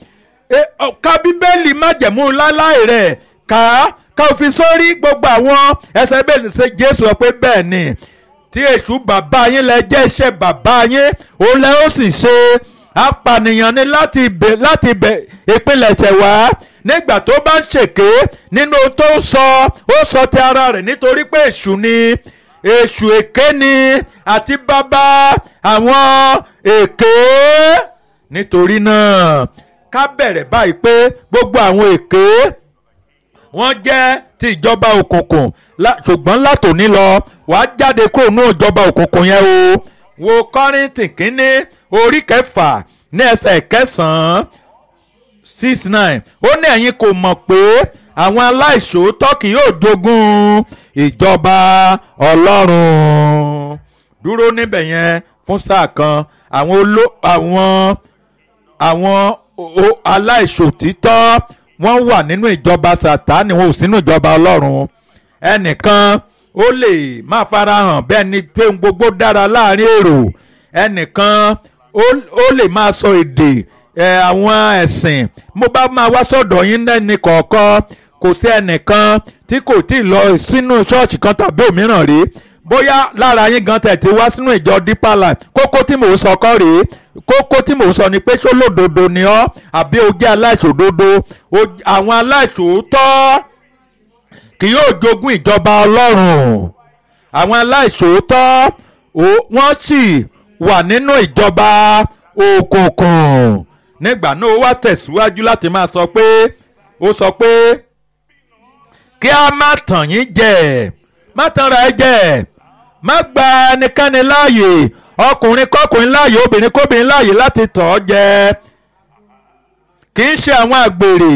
ka Bíbélì májẹ̀mú láláì rẹ̀ ká ká òfin sórí gbogbo àwọn ẹsẹ̀ bẹ́ẹ̀ ṣe Jésù pé bẹ́ẹ̀ ni tí èṣù bàbá yín lẹ jẹ́ iṣẹ́ bàbá yín òun lẹ ó sì ṣe apànìyàn ni láti ibẹ̀ láti ibẹ̀ ìpilẹ̀ṣẹ̀ wá nígbà tó bá ń ṣèké nínú tó ń sọ ó sọ ti ara rẹ̀ nítorí pé èṣù ni èṣù èké ni àti bàbá àwọn èké nítorí náà ká bẹ̀rẹ̀ báyìí pé gbogbo àwọn èké wọ́n jẹ́ ti ìjọba òkùnkùn ṣùgbọ́n látòní lọ wàá jáde kúrò ní ìjọba òkùnkùn yẹn o wo Kọ́ríńtì kínní orí kẹfà ní ẹsẹ̀ kẹsàn-án six nine ó ní ẹ̀yin kò mọ̀ pé àwọn aláìṣòótọ́ kì yóò jogún ìjọba Ọlọ́run dúró níbẹ̀ yẹn fún sáà kan àwọn oló àwọn àwọn aláìṣòtítọ́ wọ́n wà nínú ìjọba Sátánì wọn ò sínú ìjọba Ọlọ́run ẹnìkan ó lè má farahàn bẹ́ẹ̀ ni pé gbogbo dára láàrin èrò ẹnìkan ó lè máa sọ èdè àwọn ẹ̀sìn mo bá máa wá sọ́dọ̀ yín lẹ́ni kọ̀ọ̀kan kò sí ẹnìkan tí kò tí ì lọ sínú ṣọ́ọ̀ṣì kan tàbí òmíràn rí bóyá lára yín gan tẹ̀ tí wá sínú ìjọ Deeper Life kókó tí mò ń sọ kọ́ rèé kókó tí mò ń sọ ni pé ṣó lódodo ni ọ́ àbí o jẹ́ aláìṣòdodo àwọn aláìṣòótọ́ kì yóò jogún ìjọba Ọlọ́run àwọn aláìṣòótọ́ wọ́n sì wà nínú ìjọba òkùnkùn nígbà náà ó wá tẹ̀síwájú láti máa sọ pé ó sọ pé kí a má tàn yín jẹ má tanra ẹ jẹ má gba ẹnikẹ́ni láàyè ọkùnrin kọkùnrin láàyè obìnrin kóbìnrin láàyè láti tàn ọ́ jẹ kì í ṣe àwọn àgbèrè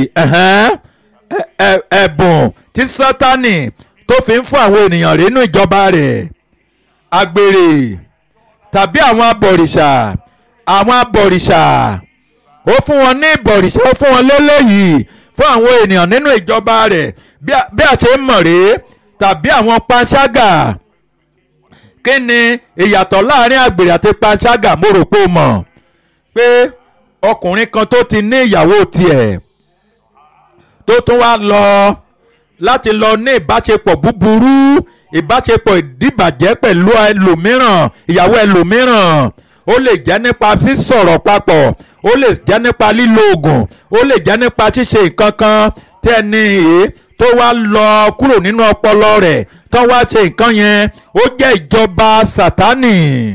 ẹ̀bùn tí Sátánì tó fi ń fún àwọn ènìyàn rí nínú ìjọba rẹ̀ àgbèrè tàbí àwọn abọ̀rìṣà àwọn abọ̀rìṣà ó fún wọn ní ìbọ̀rìṣà ó fún wọn lélẹ́yìí fún àwọn ènìyàn nínú ìjọba rẹ̀ bí a ṣe ń mọ̀ rèé tàbí àwọn panṣágà. Kí ni ìyàtọ̀ láàrin àgbèrè àti panṣágà? Mo rò pé o mọ̀ pé ọkùnrin kan tó ti ní ìyàwó tiẹ̀ tó tún wá lọ láti lọ ní ìbáṣepọ̀ búburú ìbáṣepọ̀ ìdíbàjẹ́ pẹ̀lú ẹlòmíràn ìyàwó ẹlòmíràn ó lè jẹ́ nípa sísọ̀rọ̀ papọ̀ ó lè jẹ́ nípa lílo oògùn ó lè jẹ́ nípa ṣíṣe nǹkan kan tí ẹni yìí tó wá lọ kúrò nínú ọpọlọ rẹ̀ tó wá ṣe nǹkan yẹn ó jẹ́ ìjọba Sátánì.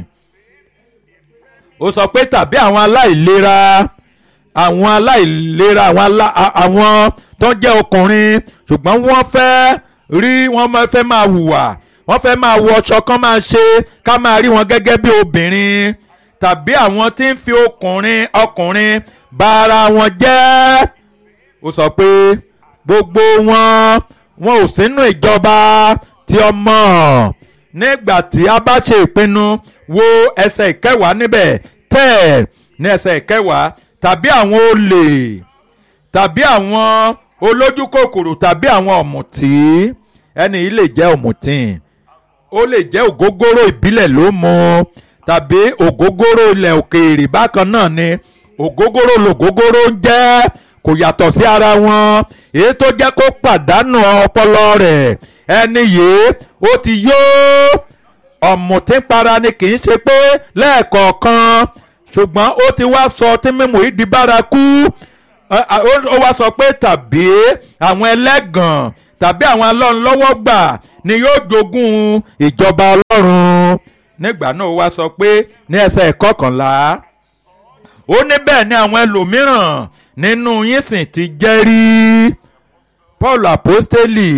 Ó sọ pé tàbí àwọn aláìlera àwọn aláìlera àwọn tó jẹ́ ọkùnrin ṣùgbọ́n wọ́n fẹ́ rí wọ́n fẹ́ máa hùwà wọ́n fẹ́ máa wọ ọṣọ kan máa ṣe ká máa rí wọn gẹ́gẹ́ bí obìnrin tàbí àwọn tí ń fi ọkùnrin ọkùnrin bà ara wọn jẹ́. Ó sọ pé gbogbo wọn wọn ò sínú ìjọba tí ọmọ nígbà tí a bá ṣe ìpinnu wo ẹsẹ̀ ìkẹwàá níbẹ̀ tẹ̀ ní ẹsẹ̀ ìkẹwàá tàbí àwọn olè tàbí àwọn olójú kòkòrò tàbí àwọn ọ̀mùtí. Ẹni yìí lè jẹ́ ọ̀mùtí ó lè jẹ́ ògógóró ìbílẹ̀ ló mu tàbí ògógóró ilẹ̀ òkèèrè bákan náà ni ògógóró lògógóró ń jẹ́ kò yàtọ̀ sí ara wọn èyí tó jẹ́ kó pàdánù ọpọlọ rẹ̀. Ẹni yìí ó ti yó ọ̀mùtí para ni kì í ṣe pé lẹ́ẹ̀kọ̀ọ̀kan ṣùgbọ́n ó ti wá sọ tí mímu yìí di bárakú. Ó wá sọ pé tàbí àwọn ẹlẹ́gàn tàbí àwọn alọ́nlọ́wọ́gbà ni yóò jogún ìjọba Ọlọ́run. Nígbà náà ó wá sọ pé ní ẹsẹ̀ ìkọkànlá ó ní bẹ́ẹ̀ ni àwọn ẹlòmíràn nínú yín sì ti jẹ́rí. Paul apostoli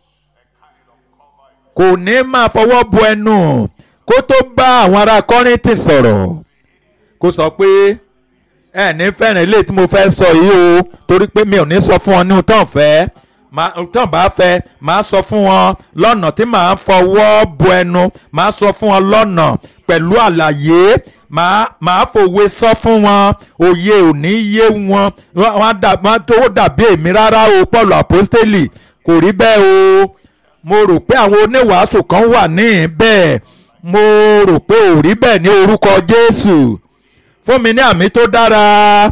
kò ní máa fọwọ́ bu ẹnu kó tó bá àwọn ará Kọ́ríńtì sọ̀rọ̀ kó sọ pé ẹ ní fẹ́ràn ilé tí mo fẹ́ sọ yìí o torí pé mi ò ní sọ fún wọn ní tán fẹ́ tán bá fẹ́ máa sọ fún wọn lọ́nà tí màá fọwọ́ bu ẹnu máa sọ fún wọn lọ́nà pẹ̀lú àlàyé màá fòwe sọ fún wọn òye ò ní yé wọn wọn tó dàbí èmi rárá o. Paul apostoli kò rí bẹ́ẹ̀ o. Mo rò pé àwọn oníwàásù kan wà ní bẹ́ẹ̀ mo rò pé ò rí bẹ́ẹ̀ ní orúkọ Jésù. Fún mi ní àmì tó dára.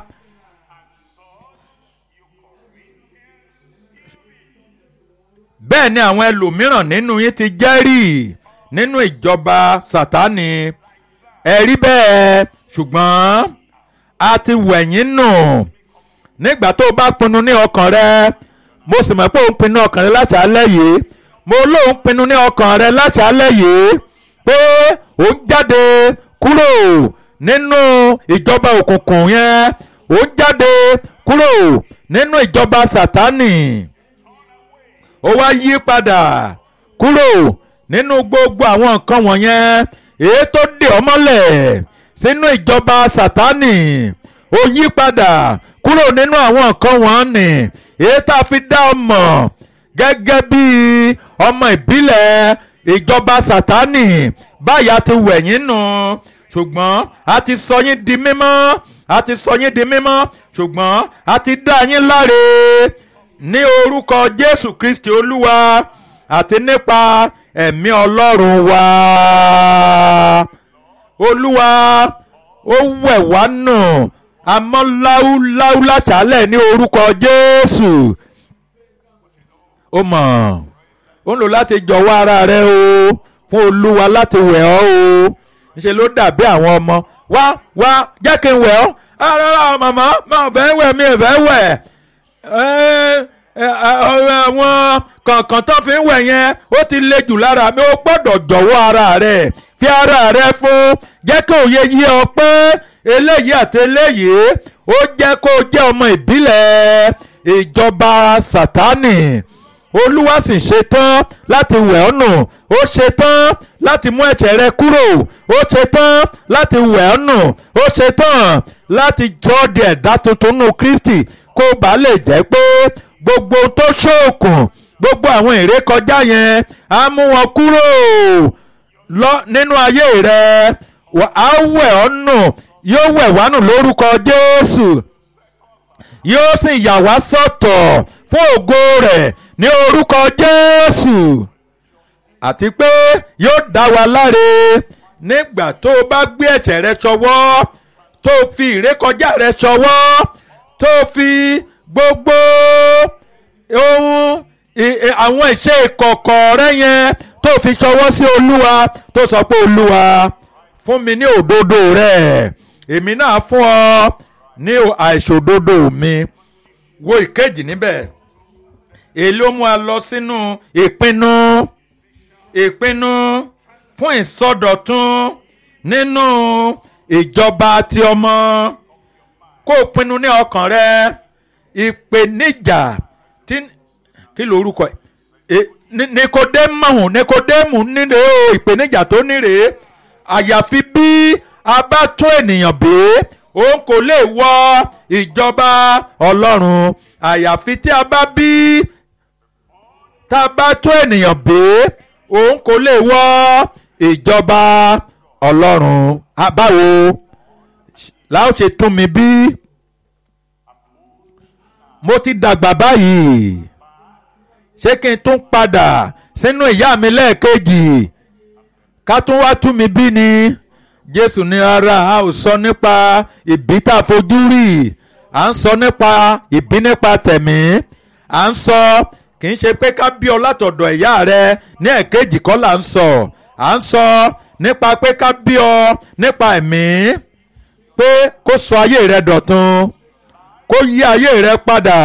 Bẹ́ẹ̀ ni àwọn ẹlòmíràn nínú yín ti jẹ́rìí nínú ìjọba Sátánì. Ẹ rí bẹ́ẹ̀ ṣùgbọ́n a ti wẹ̀yìn nù. Nígbà tó o bá pinnu ní ọkàn rẹ mo sì mọ̀ pé o ń pinnu ọkàn rẹ láṣálẹ́ yìí mo lóun pinnu ní ọkàn rẹ láṣálẹ́ yìí pé ó ń jáde kúrò nínú ìjọba òkùnkùn yẹn ó ń jáde kúrò nínú ìjọba Sátánì ó wá yí padà kúrò nínú gbogbo àwọn nǹkan wọ̀nyẹn èyí tó dè ọ́ mọ́lẹ̀ sínú ìjọba Sátánì ó yí padà kúrò nínú àwọn nǹkan wọ̀nyí èyí tá a fi dá ọ mọ̀ gẹ́gẹ́ bí ọmọ ìbílẹ̀ ìjọba Sátánì báyà ti wẹ̀yìn nù ṣùgbọ́n a ti sọ yín di mímọ́ a ti sọ yín di mímọ́ ṣùgbọ́n a ti dá yín láre ní orúkọ Jésù Kristi Olúwa àti nípa ẹ̀mí Ọlọ́run wa. Olúwa ó wẹ̀ wá nù àmọ́ láúláú láṣálẹ̀ ní orúkọ Jésù. Ó mọ̀ ó ń lò láti jọ̀wọ́ ara rẹ o fún Olúwa láti wẹ̀ ọ́ o. Ṣe ló dàbí àwọn ọmọ wá wá jẹ́ kí n wẹ̀ ọ́ rárá màmá máa fẹ́ wẹ̀ mi ò fẹ́ wẹ̀ àwọn kọ̀ọ̀kan tó fi ń wẹ̀ yẹn ó ti le jù lára mi ó gbọ́dọ̀ jọ̀wọ́ ara rẹ̀ fi ara rẹ̀ fún jẹ́ kí òye yé ọ pé eléyìí àti eléyìí ó jẹ́ kó jẹ́ ọmọ ìbílẹ̀ ìjọba Sátánì. Olúwa sì ṣetán láti wẹ̀ ọ́ nù ó ṣetán láti mú ẹ̀ṣẹ̀ rẹ kúrò ó ṣetán láti wẹ̀ ọ́ nù ó ṣetán láti jọ́ di ẹ̀dá tuntun nù Kristi kó bàa lè jẹ́ pé gbogbo tó ṣóòkùn gbogbo àwọn ìrékọjá yẹn á mú wọn kúrò lọ nínú ayé rẹ á wẹ̀ ọ́ nù yóò wẹ̀ wá nù lórúkọ Jésù yóò sì yà wá sọ́tọ̀ fún ògo rẹ̀ ní orúkọ Jésù àti pé yóò dá wa láre nígbà tó o bá gbé ẹ̀ṣẹ̀ rẹ ṣọwọ́ tó o fi ìrékọjá rẹ ṣọwọ́ tó o fi gbogbo ohun àwọn ìṣe ìkọ̀kọ̀ rẹ yẹn tó o fi ṣọwọ́ sí Olúwa tó sọ pé Olúwa fún mi ní òdodo rẹ èmi náà fún ọ ní àìṣòdodo mi wo ìkejì níbẹ̀ èyí ló mú a lọ sínú ìpinnu ìpinnu fún ìsọdọ̀tun nínú ìjọba ti ọmọ kó o pinnu ní ọkàn rẹ ìpèníjà tí kí lorúkọ ẹ Nikodemu Nikodemu nílé ìpèníjà tó níre àyàfi bí a bá tún ènìyàn bí òun kò lè wọ ìjọba Ọlọ́run àyàfi tí a bá bí tá a bá tún ènìyàn bí òun kò lè wọ ìjọba Ọlọ́run báwo la ó ṣe tún mi bí mo ti dàgbà báyìí ṣé kí n tún padà sínú ìyá mi lẹ́ẹ̀kejì ká tún wá tún mi bí ni Jésù ní ara a ò sọ nípa ìbí tá a fojú rí à ń sọ nípa ìbí nípa tẹ̀mí à ń sọ kì í ṣe pé ká bí ọ látọ̀dọ̀ ìyá rẹ ní ẹ̀kejì kọ́ là ń sọ à ń sọ nípa pé ká bí ọ nípa ẹ̀mí pé kó sọ ayé rẹ dọ̀tun kó yí ayé rẹ padà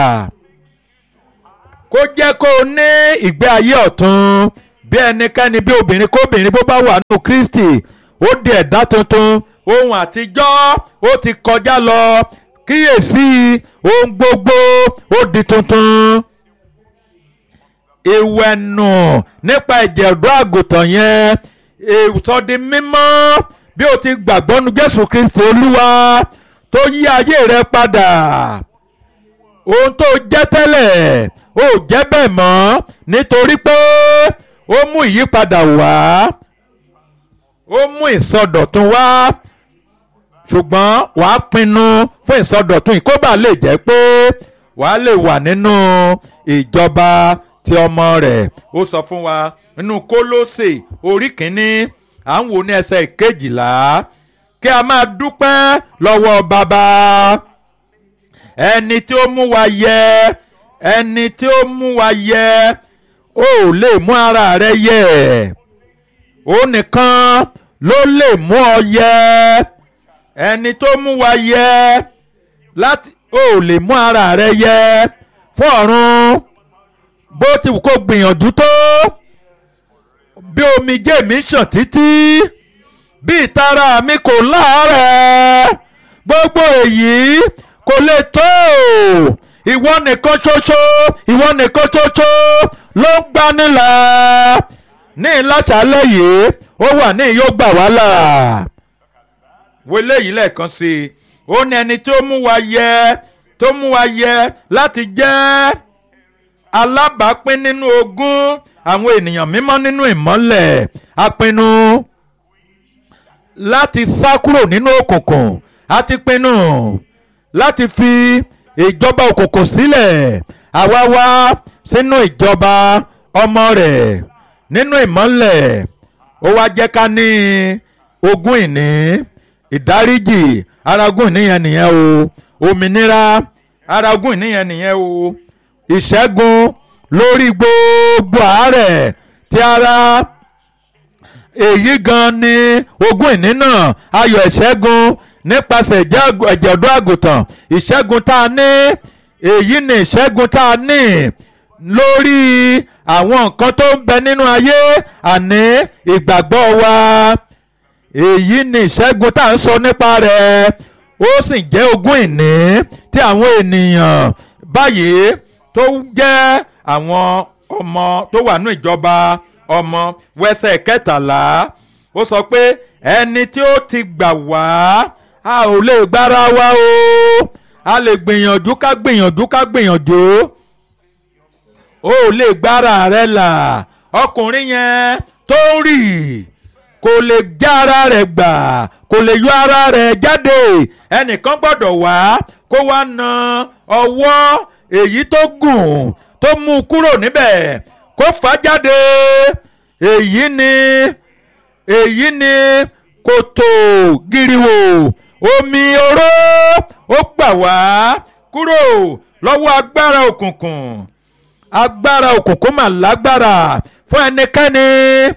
kó jẹ́ kó o ní ìgbé ayé ọ̀tun bí ẹnikẹ́ni bí obìnrin kóbìnrin bó bá wà nínú Kristi ó di ẹ̀dá tuntun ohun àtijọ́ ó ti kọjá lọ kíyèsí ohun gbogbo ó di tuntun ìwẹ̀nù nípa ẹ̀jẹ̀ ọ̀dọ́ àgùntàn yẹn ìsọdi mímọ́ bí o ti gbàgbọ́ nu Jésù Kristi Olúwa tó yí ayé rẹ padà ohun tó jẹ́ tẹ́lẹ̀ ó jẹ́ bẹ́ẹ̀ mọ́ nítorí pé ó mú ìyípadà wá ó mú ìsọdọ̀tun wá ṣùgbọ́n wàá pinnu fún ìsọdọ̀tun yìí kó bá lè jẹ́ pé wàá lè wà nínú ìjọba ti ọmọ rẹ̀ ó sọ fún wa nínú Kólósè orí kìíní à ń wò ní ẹsẹ̀ ìkejìlá kí a máa dúpẹ́ lọ́wọ́ bàbá ẹni tí ó mú wa yẹ ẹni tí ó mú wa yẹ ó lè mú ara rẹ yẹ ó nìkan ló lè mú ọ yẹ ẹni tó mú wa yẹ láti ó lè mú ara rẹ yẹ fún ọ̀run bó ti wù kó gbìyànjú tó bí omijé mi ṣàn títí bí ìtara mi kò láàárẹ̀ gbogbo èyí kò lè tó ìwọ nìkan ṣoṣo ìwọ nìkan ṣoṣo ló ń gbanilà ní ìlàṣàlẹ̀ yìí ó wà ní yóò gbà wá là wo eléyìí lẹ́ẹ̀kan sí i ó ní ẹni tó mú wa yẹ tó mú wa yẹ láti jẹ́ alábàápín nínú ogún àwọn ènìyàn mímọ́ nínú ìmọ́lẹ̀ a pinnu láti sá kúrò nínú òkùnkùn a ti pinnu láti fi ìjọba òkùnkùn sílẹ̀ àwa wá sínú ìjọba ọmọ rẹ̀ nínú ìmọ́lẹ̀ ó wá jẹ́ ká ní ogún ìní ìdáríjì ara ogún ìní yẹn nìyẹn o òmìnira ara ogún ìní yẹn nìyẹn o ìṣẹ́gun lórí gbogbo àárẹ̀ tí ara èyí gan ni ogún ìní náà ayọ̀ ìṣẹ́gun nípasẹ̀ ẹ̀jẹ̀ ọ̀dọ́ àgùntàn ìṣẹ́gun tá a ní èyí ni ìṣẹ́gun tá a ní lórí àwọn nǹkan tó ń bẹ nínú ayé àní ìgbàgbọ́ wa èyí ni ìṣẹ́gun tá a ń sọ nípa rẹ̀ ó sì jẹ́ ogún ìní tí àwọn ènìyàn báyìí tó jẹ́ àwọn ọmọ tó wà ní ìjọba ọmọ wẹsẹ̀ kẹtàlá ó sọ pé ẹni tí ó ti gbà wá a ò lè gbára wa o a lè gbìyànjú ká gbìyànjú ká gbìyànjú o ò lè gbára rẹ là ọkùnrin yẹn tó rì kò lè já ara rẹ̀ gbà kò lè yọ ara rẹ̀ jáde ẹnìkan gbọ́dọ̀ wá kó wá na ọwọ́ èyí tó gùn tó mú kúrò níbẹ̀ kó fà á jáde èyí ni èyí ni kòtò gíríwò omi oró ó gbà wá kúrò lọ́wọ́ agbára òkùnkùn agbára òkùnkùn mà lágbára fún ẹnikẹ́ni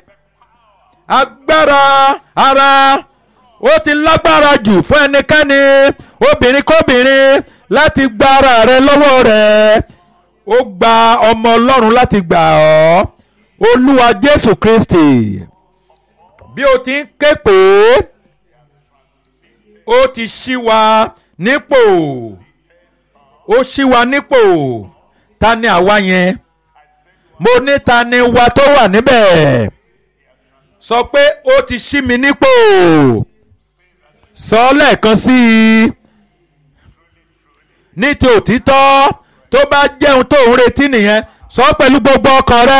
agbára ara ó ti lágbára jù fún ẹnikẹ́ni obìnrin kóbìnrin láti gba ara rẹ lọ́wọ́ rẹ̀ ó gba ọmọ Ọlọ́run láti gbà ọ́ Olúwa Jésù Kristi bí o ti ń ké pè é ó ti ṣí wa nípò ó ṣí wa nípò ta ni àwa yẹn mo ní ta ni wa tó wà níbẹ̀ sọ pé ó ti ṣí mi nípò sọ lẹ́ẹ̀kan sí i ní ti òtítọ́ tó bá jẹun tó ń retí nìyẹn sọ pẹ̀lú gbogbo ọkàn rẹ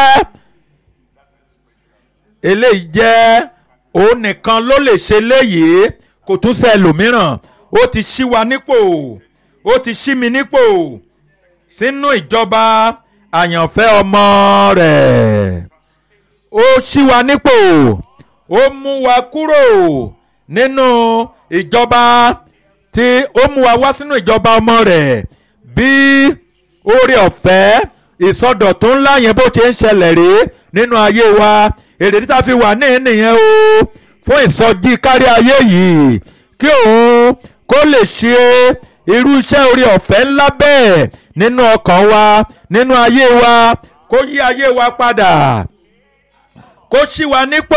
eléyìí jẹ́ òun nìkan ló lè ṣe léyìí kò tún ṣe ẹlòmíràn ó ti ṣí wa nípò ó ti ṣí mi nípò sínú ìjọba àyànfẹ́ ọmọ rẹ̀ ó ṣí wa nípò ó mú wa kúrò nínú ìjọba tí ó mú wa wá sínú ìjọba ọmọ rẹ̀ bí oore ọ̀fẹ́ ìsọdọ̀tún ńlá yẹn bó ṣe ń ṣẹlẹ̀ rí nínú ayé wa èrè tí a fi wà ní nìyẹn o fún ìsọjí kárí ayé yìí kí òun kó lè ṣe irú iṣẹ́ oore ọ̀fẹ́ ńlá bẹ́ẹ̀ nínú ọkàn wa nínú ayé wa kó yí ayé wa padà kó ṣí wa nípò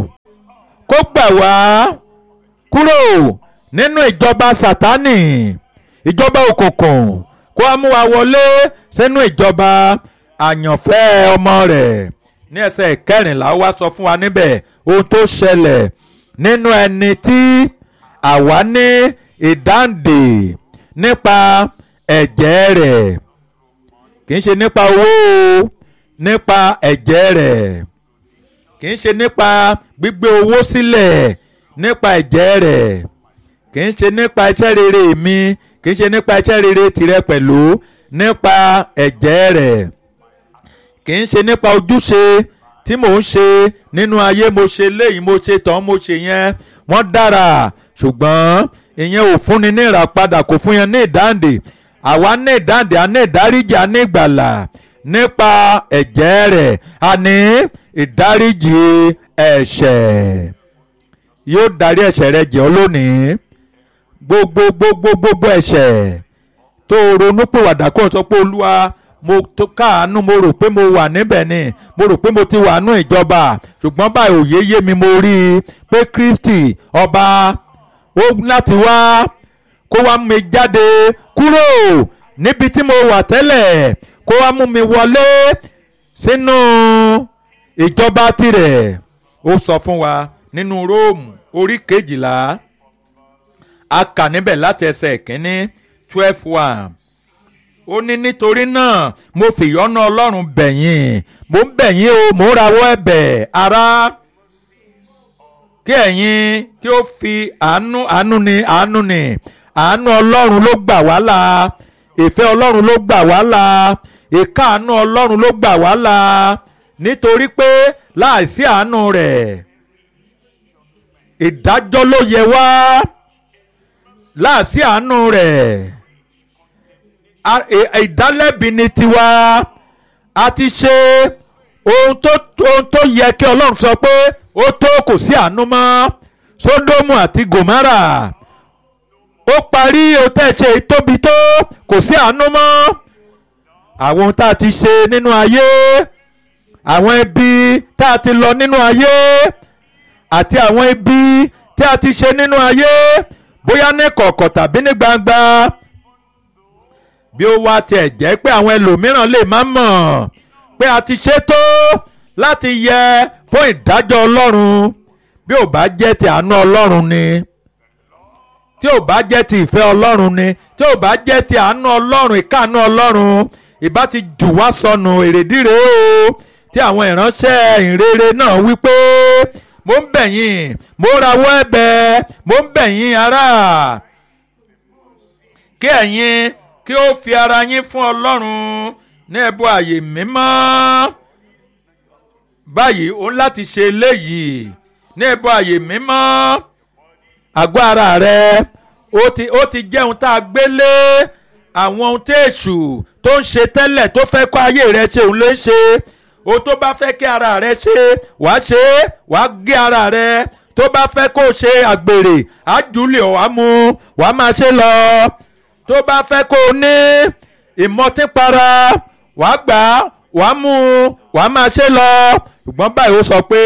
kó gbà wá kúrò nínú ìjọba Sátánì ìjọba òkùnkùn kó a mú wa wọlé sínú ìjọba àyànfẹ́ ọmọ rẹ̀ ní ẹsẹ̀ kẹrìnlá wá sọ fún wa níbẹ̀ ohun tó ṣẹlẹ̀ nínú ẹni tí àwa ní ìdáǹdè nípa ẹ̀jẹ̀ rẹ̀ kì í ṣe nípa owó nípa ẹ̀jẹ̀ rẹ̀ kì í ṣe nípa gbígbé owó sílẹ̀ nípa ẹ̀jẹ̀ rẹ̀ kì í ṣe nípa iṣẹ́ rere mi kì í ṣe nípa iṣẹ́ rere tìrẹ pẹ̀lú nípa ẹ̀jẹ̀ rẹ̀ kì í ṣe nípa ojúṣe tí mò ń ṣe nínú ayé mo ṣe léyìí mo ṣe tán mo ṣe yẹn wọ́n dára ṣùgbọ́n ìyẹn ò fúnni ní ìràpadà kò fún yẹn ní ìdáǹdè àwa ní ìdáǹdè a ní ìdáríjì a ní ìgbàlà nípa ẹ̀jẹ̀ rẹ̀ a ní ìdáríjì ẹ̀ṣẹ̀ yóò dárí ẹ̀ṣẹ̀ rẹ jẹ́ ọ lónìí gbogbo gbogbo gbogbo ẹ̀ṣẹ̀ tó ronú pìwàdà kó o sọ pé Olúwa mo tó káàánú mo rò pé mo wà níbẹ̀ ni mo rò pé mo ti wà nú ìjọba ṣùgbọ́n báyìí òye yé mi mo rí i pé Kristi ọba ó láti wá kó wá mú mi jáde kúrò níbi tí mo wà tẹ́lẹ̀ kó wá mú mi wọlé sínú ìjọba tirẹ̀ ó sọ fún wa nínú Róòmù orí kejìlá a kà níbẹ̀ láti ẹsẹ̀ kínní twelve one ó ní nítorí náà mo fìyọ́nú Ọlọ́run bẹ̀ yín mo ń bẹ̀ yín o mo ń rawọ́ ẹ̀bẹ̀ ará kí ẹ̀yin kí ó fi àánú àánú ni àánú ni àánú Ọlọ́run ló gbà wá là ìfẹ́ Ọlọ́run ló gbà wá là ìkáàánú Ọlọ́run ló gbà wá là nítorí pé láìsí àánú rẹ̀ ìdájọ́ ló yẹ wá láìsí àánú rẹ̀ ìdálẹ́bi ni tiwa a ti ṣe ohun tó ohun tó yẹ kí Ọlọ́run sọ pé ó tó kò sí àánú mọ́ Sódómù àti Gòmárà ó parí ohun tẹ́ ṣe tóbi tó kò sí àánú mọ́ àwọn ohun tá a ti ṣe nínú ayé àwọn ibi tá a ti lọ nínú ayé àti àwọn ibi tí a ti ṣe nínú ayé bóyá ní kọ̀kọ̀ tàbí ní gbangba bí ó wá tiẹ̀ jẹ́ pé àwọn ẹlòmíràn lè má mọ̀ pé a ti ṣe tó láti yẹ fún ìdájọ́ Ọlọ́run bí ò bá jẹ́ ti àánú Ọlọ́run ni tí ò bá jẹ́ ti ìfẹ́ Ọlọ́run ni tí ò bá jẹ́ ti àánú Ọlọ́run ìkáàánú Ọlọ́run ìbá ti jù wá sọnù èrèdí rèé o tí àwọn ìránṣẹ́ ìrere náà wí pé mo ń bẹ̀ yín mo rawọ́ ẹ̀bẹ̀ mo ń bẹ̀ yín ará kí ẹ̀yin kí ó fi ara yín fún Ọlọ́run ní ẹbọ ààyè mímọ́ báyìí ó láti ṣe eléyìí ní ẹbọ ààyè mímọ́ àgọ́ ara rẹ ó ti ó ti jẹ́ ohun tá a gbé lé àwọn ohun tí èṣù tó ń ṣe tẹ́lẹ̀ tó fẹ́ kó ayé rẹ ṣe òun lè ṣe ohun tó bá fẹ́ kí ara rẹ ṣe wàá ṣe wàá gé ara rẹ tó bá fẹ́ kó ṣe àgbèrè àjùlẹ̀ wàá mú wàá máa ṣe lọ tó bá fẹ́ kó ní ìmọtípara wàá gbà wàá mú wàá máa ṣe lọ ṣùgbọ́n báyìí ó sọ pé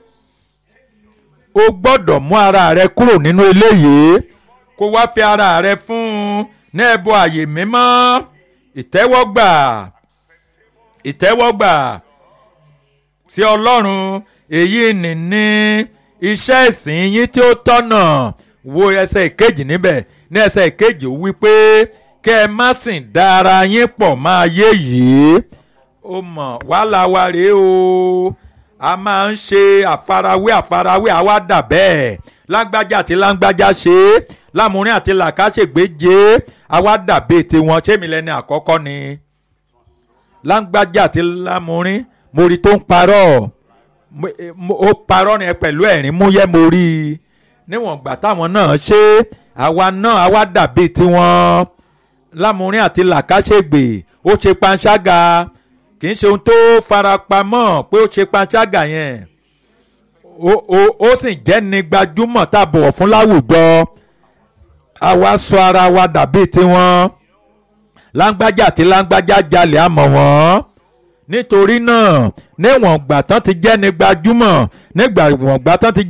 o gbọ́dọ̀ mú ara rẹ kúrò nínú eléyìí kó wá fi ara rẹ fún un ní ẹbọ ààyè mímọ́ ìtẹ́wọ́gbà ìtẹ́wọ́gbà sí Ọlọ́run èyí nìní iṣẹ́ ìsìn yín tí ó tọ́nà wo ẹsẹ̀ ìkejì níbẹ̀ ní ẹsẹ̀ ìkejì ó wí pé kẹ́ ẹ má sìn dá ara yín pọ̀ máa yé yìí ó mọ̀ wàhálà wa rèé o a máa ń ṣe àfarawé àfarawé àwa dà bẹ́ẹ̀ lágbájá àti lágbájá ṣe é lámúrin àti làkàṣègbè jẹ́ àwa dà bẹ́ẹ̀ tiwọn ṣé mi lẹ́ni àkọ́kọ́ ni lágbájá àti lámúrin mo rí tó ń parọ́ ó parọ́ ni pẹ̀lú ẹ̀rín múyẹ́ mo rí i níwọ̀n gbà táwọn náà ṣe àwa náà àwa dà bẹ́ẹ̀ tiwọn lámúrin àti làkàṣègbè ó ṣe panṣágà kì í ṣe ohun tó farapamọ́ pé ó ṣe panṣágà yẹn ó ó ó sì jẹ́ ní gbajúmọ̀ tá a bọ̀wọ̀ fún láwùjọ àwa sọ ara wa dàbí tiwọn láńgbájá àti láńgbájá jalè àmọ̀ wọ́n nítorí náà níwọ̀n gbà tán ti jẹ́ ní gbajúmọ̀ nígbà wọ̀n gbà tán ti